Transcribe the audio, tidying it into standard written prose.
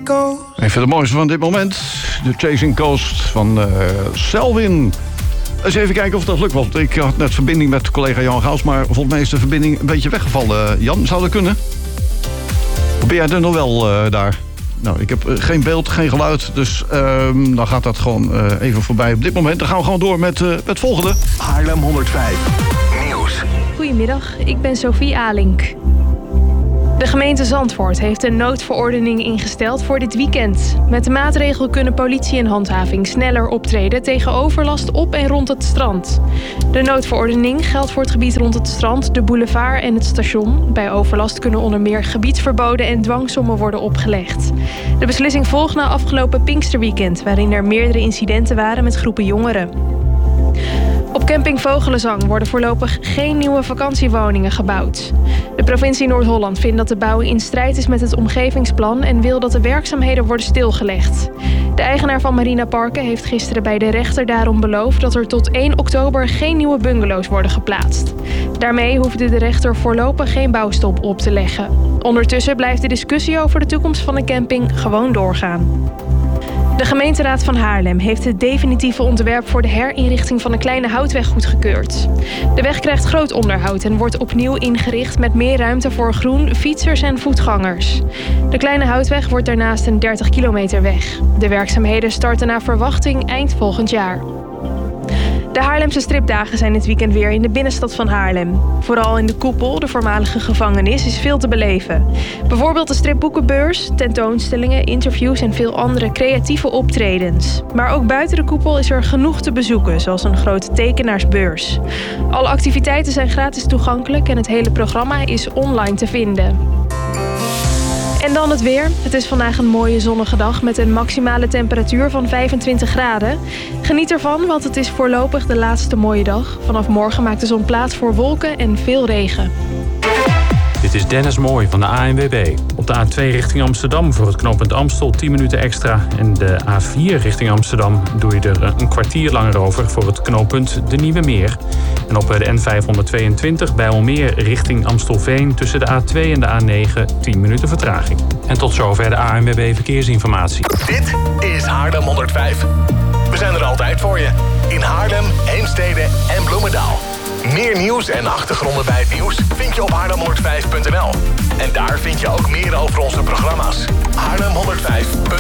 goes. Even de mooiste van dit moment. De Chasing Coast van Selwyn. Eens even kijken of dat lukt. Want ik had net verbinding met collega Jan Gauws. Maar volgens mij is de verbinding een beetje weggevallen. Jan, zou dat kunnen? Of ben jij er nog wel daar? Nou, ik heb geen beeld, geen geluid. Dus dan gaat dat gewoon even voorbij op dit moment. Dan gaan we gewoon door met het volgende. Haarlem 105. Nieuws. Goedemiddag, ik ben Sophie Alink. De gemeente Zandvoort heeft een noodverordening ingesteld voor dit weekend. Met de maatregel kunnen politie en handhaving sneller optreden tegen overlast op en rond het strand. De noodverordening geldt voor het gebied rond het strand, de boulevard en het station. Bij overlast kunnen onder meer gebiedsverboden en dwangsommen worden opgelegd. De beslissing volgt na afgelopen Pinksterweekend, waarin er meerdere incidenten waren met groepen jongeren. Op camping Vogelenzang worden voorlopig geen nieuwe vakantiewoningen gebouwd. De provincie Noord-Holland vindt dat de bouw in strijd is met het omgevingsplan en wil dat de werkzaamheden worden stilgelegd. De eigenaar van Marina Parken heeft gisteren bij de rechter daarom beloofd dat er tot 1 oktober geen nieuwe bungalows worden geplaatst. Daarmee hoefde de rechter voorlopig geen bouwstop op te leggen. Ondertussen blijft de discussie over de toekomst van de camping gewoon doorgaan. De gemeenteraad van Haarlem heeft het definitieve ontwerp voor de herinrichting van de Kleine Houtweg goedgekeurd. De weg krijgt groot onderhoud en wordt opnieuw ingericht met meer ruimte voor groen, fietsers en voetgangers. De Kleine Houtweg wordt daarnaast een 30 kilometer weg. De werkzaamheden starten naar verwachting eind volgend jaar. De Haarlemse stripdagen zijn dit weekend weer in de binnenstad van Haarlem. Vooral in de Koepel, de voormalige gevangenis, is veel te beleven. Bijvoorbeeld de stripboekenbeurs, tentoonstellingen, interviews en veel andere creatieve optredens. Maar ook buiten de Koepel is er genoeg te bezoeken, zoals een grote tekenaarsbeurs. Alle activiteiten zijn gratis toegankelijk en het hele programma is online te vinden. En dan het weer. Het is vandaag een mooie zonnige dag met een maximale temperatuur van 25 graden. Geniet ervan, want het is voorlopig de laatste mooie dag. Vanaf morgen maakt de zon plaats voor wolken en veel regen. Dit is Dennis Mooij van de ANWB. Op de A2 richting Amsterdam voor het knooppunt Amstel 10 minuten extra. En de A4 richting Amsterdam doe je er een kwartier langer over voor het knooppunt De Nieuwe Meer. En op de N522 bij Almere richting Amstelveen tussen de A2 en de A9 10 minuten vertraging. En tot zover de ANWB Verkeersinformatie. Dit is Haarlem 105. We zijn er altijd voor je. In Haarlem, Heemstede en Bloemendaal. Meer nieuws en achtergronden bij het nieuws vind je op haarlem105.nl. En daar vind je ook meer over onze programma's. Haarlem105.nl